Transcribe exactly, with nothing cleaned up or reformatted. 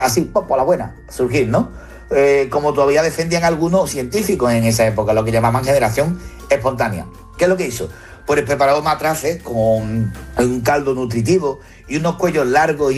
así, pues, por la buena, surgir, ¿no? Eh, como todavía defendían algunos científicos en esa época, lo que llamaban generación espontánea. ¿Qué es lo que hizo? Pues preparó matraces con un caldo nutritivo y unos cuellos largos y